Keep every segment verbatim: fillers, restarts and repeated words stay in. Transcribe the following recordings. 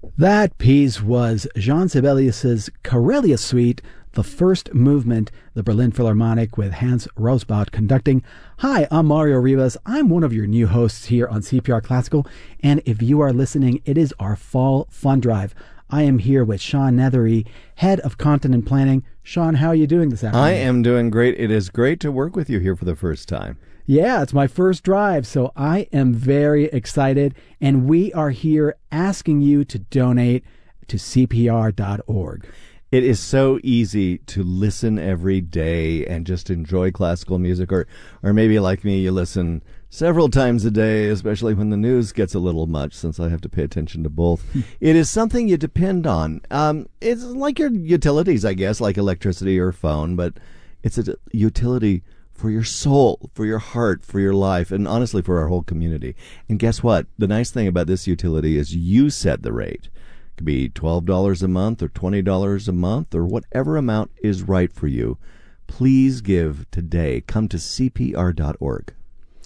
That piece was Jean Sibelius's Karelia Suite, the first movement, the Berlin Philharmonic with Hans Rosbaud conducting. Hi, I'm Mario Rivas. I'm one of your new hosts here on C P R Classical, and if you are listening, it is our Fall Fun Drive. I am here with Sean Nethery, Head of Content and Planning. Sean, how are you doing this afternoon? I am doing great. It is great to work with you here for the first time. Yeah, it's my first drive, so I am very excited, and we are here asking you to donate to C P R dot org. It is so easy to listen every day and just enjoy classical music, or, or maybe like me, you listen several times a day, especially when the news gets a little much, since I have to pay attention to both. It is something you depend on. Um, it's like your utilities, I guess, like electricity or phone, but it's a utility for your soul, for your heart, for your life, and honestly for our whole community. And guess what? The nice thing about this utility is you set the rate. It could be twelve dollars a month or twenty dollars a month or whatever amount is right for you. Please give today. Come to C P R dot org.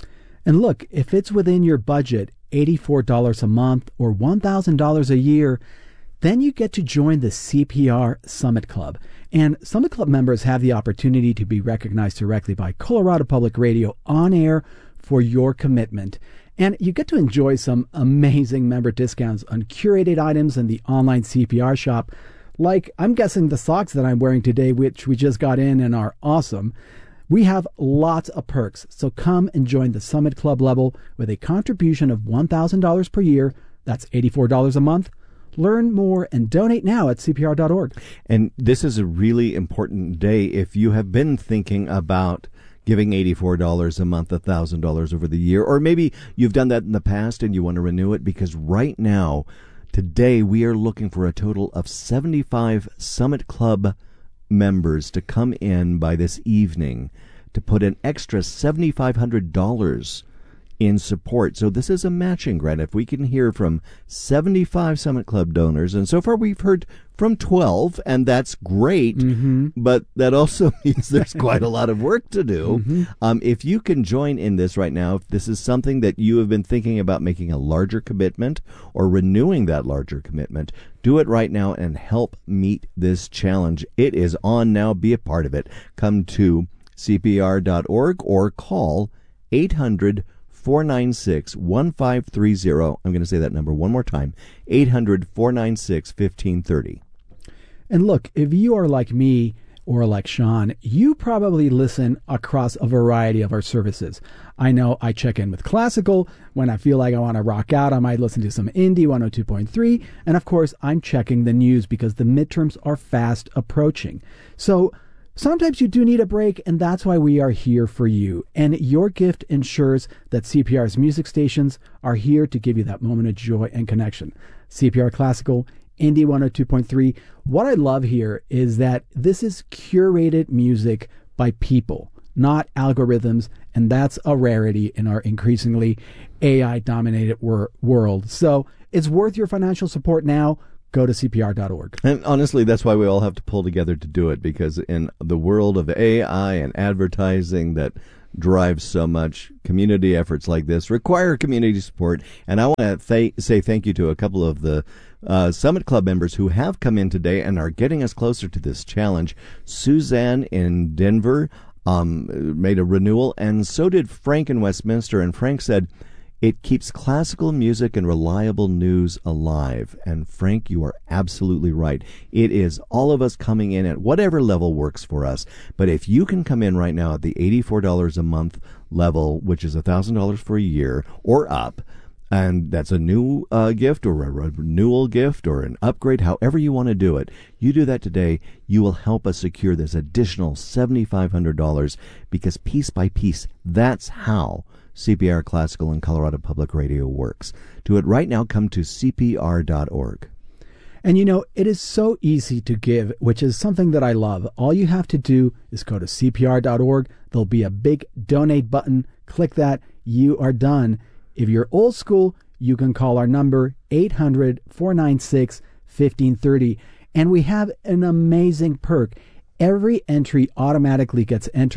And look, if it's within your budget, eighty-four dollars a month or one thousand dollars a year, then you get to join the C P R Summit Club. And Summit Club members have the opportunity to be recognized directly by Colorado Public Radio on air for your commitment. And you get to enjoy some amazing member discounts on curated items in the online C P R shop. Like, I'm guessing the socks that I'm wearing today, which we just got in and are awesome. We have lots of perks, so come and join the Summit Club level with a contribution of one thousand dollars per year. That's eighty-four dollars a month. Learn more and donate now at C P R dot org. And this is a really important day if you have been thinking about giving eighty-four dollars a month, one thousand dollars over the year, or maybe you've done that in the past and you want to renew it, because right now, today, we are looking for a total of seventy-five Summit Club members to come in by this evening to put an extra seven thousand five hundred dollars in support. So this is a matching grant. If we can hear from seventy-five Summit Club donors, and so far we've heard from twelve, and that's great, mm-hmm. but that also means there's quite a lot of work to do. Mm-hmm. Um, if you can join in this right now, if this is something that you have been thinking about making a larger commitment or renewing that larger commitment, do it right now and help meet this challenge. It is on now. Be a part of it. Come to C P R dot org or call eight hundred, four nine six, one five three zero. I'm going to say that number one more time, eight hundred, four nine six, one five three zero. And look, if you are like me or like Sean, you probably listen across a variety of our services. I know I check in with classical. When I feel like I want to rock out, I might listen to some indie one oh two point three. And of course, I'm checking the news because the midterms are fast approaching. So sometimes you do need a break, and that's why we are here for you. And your gift ensures that C P R's music stations are here to give you that moment of joy and connection. C P R Classical, Indie one oh two point three. What I love here is that this is curated music by people, not algorithms, and that's a rarity in our increasingly A I-dominated wor- world. So it's worth your financial support now. Go to C P R dot org. And honestly, that's why we all have to pull together to do it, because in the world of A I and advertising that drives so much, community efforts like this require community support. And I want to th- say thank you to a couple of the uh, Summit Club members who have come in today and are getting us closer to this challenge. Suzanne in Denver um, made a renewal, and so did Frank in Westminster. And Frank said, "It keeps classical music and reliable news alive." And Frank, you are absolutely right. It is all of us coming in at whatever level works for us. But if you can come in right now at the eighty-four dollars a month level, which is one thousand dollars for a year or up, and that's a new uh, gift or a renewal gift or an upgrade, however you want to do it, you do that today, you will help us secure this additional seven thousand five hundred dollars, because piece by piece, that's how C P R Classical and Colorado Public Radio works. Do it right now. Come to C P R dot org. And you know, it is so easy to give, which is something that I love. All you have to do is go to C P R dot org. There'll be a big donate button. Click that. You are done. If you're old school, you can call our number, eight hundred, four nine six, one five three zero. And we have an amazing perk. Every entry automatically gets entered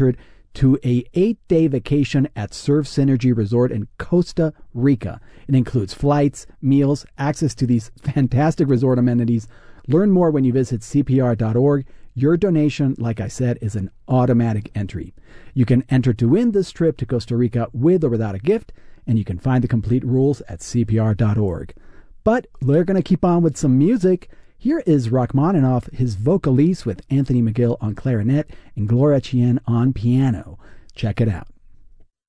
to a eight-day vacation at Surf Synergy Resort in Costa Rica. It includes flights, meals, access to these fantastic resort amenities. Learn more when you visit C P R dot org. Your donation, like I said, is an automatic entry. You can enter to win this trip to Costa Rica with or without a gift, and you can find the complete rules at C P R dot org. But we're going to keep on with some music. Here is Rachmaninoff, his Vocalise with Anthony McGill on clarinet and Gloria Chien on piano. Check it out.